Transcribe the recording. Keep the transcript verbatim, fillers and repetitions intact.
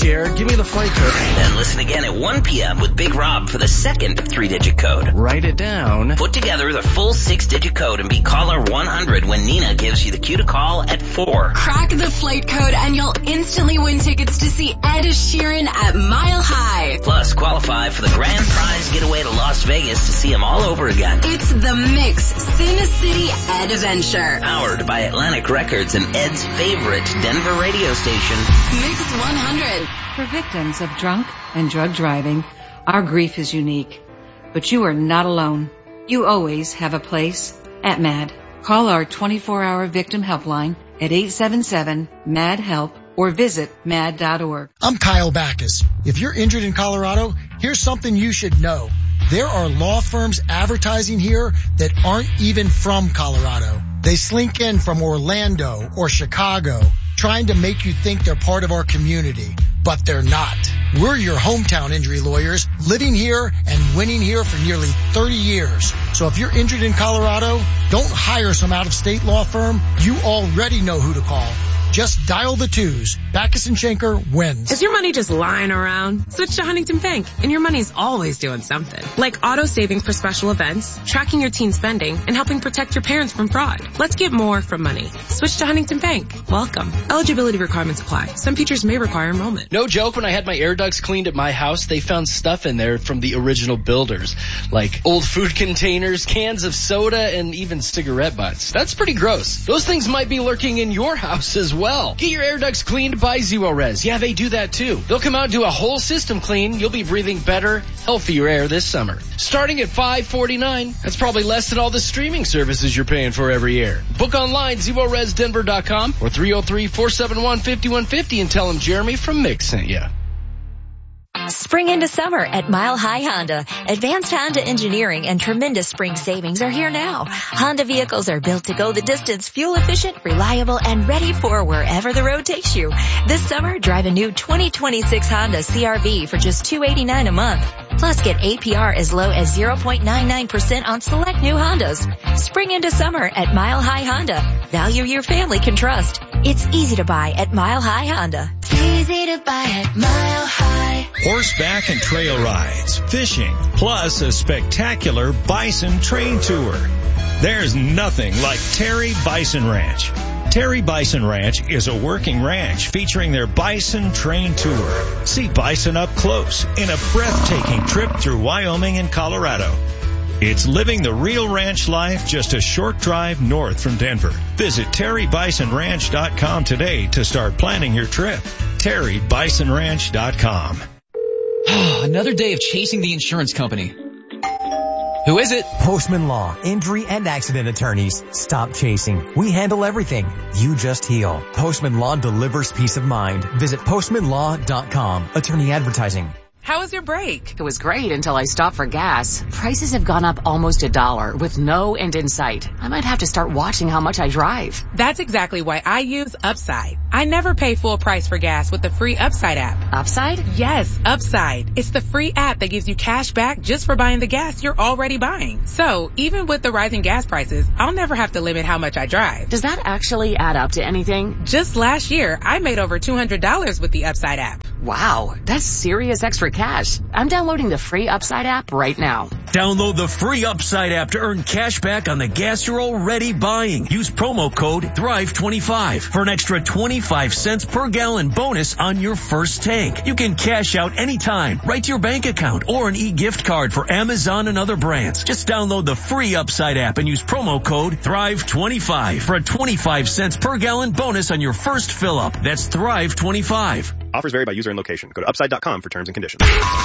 share. Give me the flight code. Then listen again at one p.m. with Big Rob for the second three-digit code. Write it down. Put together the full six-digit code and be caller one hundred when Nina gives you the cue to call at four. Crack the flight code and you'll instantly win tickets to see Ed Sheeran at Mile High. Plus, qualify for the grand prize getaway to Las Vegas to see him all over again. It's the Mix Sin City Ed Adventure. Powered by Atlantic Records and Ed's favorite Denver radio station. Mix one hundred. For victims of drunk and drug driving, our grief is unique. But you are not alone. You always have a place at MAD. Call our twenty-four hour victim helpline at eight seven seven, M A D, HELP or visit mad dot org. I'm Kyle Backus. If you're injured in Colorado, here's something you should know. There are law firms advertising here that aren't even from Colorado. They slink in from Orlando or Chicago, trying to make you think they're part of our community, but they're not. We're your hometown injury lawyers, living here and winning here for nearly thirty years. So if you're injured in Colorado, don't hire some out-of-state law firm. You already know who to call. Just dial the twos. Backus and Schenker wins. Is your money just lying around? Switch to Huntington Bank, and your money's always doing something. Like auto saving for special events, tracking your teen spending, and helping protect your parents from fraud. Let's get more from money. Switch to Huntington Bank. Welcome. Eligibility requirements apply. Some features may require enrollment. No joke, when I had my air ducts cleaned at my house, they found stuff in there from the original builders, like old food containers, cans of soda, and even cigarette butts. That's pretty gross. Those things might be lurking in your house as well. Well, get your air ducts cleaned by Zerorez. Yeah, they do that too. They'll come out and do a whole system clean. You'll be breathing better, healthier air this summer. Starting at five forty-nine, that's probably less than all the streaming services you're paying for every year. Book online, Zerorez Denver dot com or three oh three, four seven one, five one five oh and tell them Jeremy from Mix sent you. Spring into summer at Mile High Honda. Advanced Honda engineering and tremendous spring savings are here now. Honda vehicles are built to go the distance, fuel efficient, reliable, and ready for wherever the road takes you. This summer, drive a new twenty twenty-six Honda C R V for just two hundred eighty-nine dollars a month. Plus, get A P R as low as zero point nine nine percent on select new Hondas. Spring into summer at Mile High Honda. Value your family can trust. It's easy to buy at Mile High Honda. Easy to buy at Mile High. Horseback and trail rides, fishing, plus a spectacular bison train tour. There's nothing like Terry Bison Ranch. Terry Bison Ranch is a working ranch featuring their bison train tour. See bison up close in a breathtaking trip through Wyoming and Colorado. It's living the real ranch life just a short drive north from Denver. Visit terry bison ranch dot com today to start planning your trip. terry bison ranch dot com. Another day of chasing the insurance company. Who is it? Postman Law, injury and accident attorneys. Stop chasing. We handle everything. You just heal. Postman Law delivers peace of mind. Visit postman law dot com. Attorney advertising. How was your break? It was great until I stopped for gas. Prices have gone up almost a dollar with no end in sight. I might have to start watching how much I drive. That's exactly why I use Upside. I never pay full price for gas with the free Upside app. Upside? Yes, Upside. It's the free app that gives you cash back just for buying the gas you're already buying. So even with the rising gas prices, I'll never have to limit how much I drive. Does that actually add up to anything? Just last year, I made over two hundred dollars with the Upside app. Wow, that's serious extra cash. I'm downloading the free Upside app right now. Download the free Upside app to earn cash back on the gas you're already buying. Use promo code thrive twenty-five for an extra twenty-five cents per gallon bonus on your first tank. You can cash out anytime, right to your bank account, or an e-gift card for Amazon and other brands. Just download the free Upside app and use promo code thrive twenty-five for a twenty-five cents per gallon bonus on your first fill-up. That's thrive twenty-five. Offers vary by user and location. Go to upside dot com for terms and conditions.